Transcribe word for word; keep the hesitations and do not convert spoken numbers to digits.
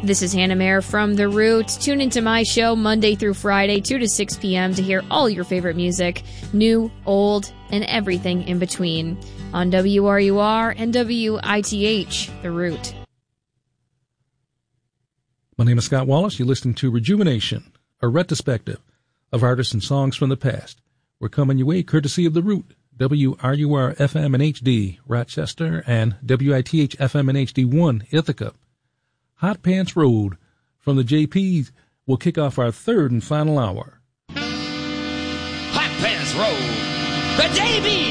This is Hannah Mayer from The Root. Tune into my show Monday through Friday, two to six p.m. to hear all your favorite music, new, old, and everything in between on W R U R and W I T H, The Root. My name is Scott Wallace. You're listening to Rejuvenation, a retrospective of artists and songs from the past. We're coming your way courtesy of The Root, W R U R F M and H D, Rochester, and W I T H F M and H D one, Ithaca. Hot Pants Road from the J Ps will kick off our third and final hour. Hot Pants Road, the J Ps.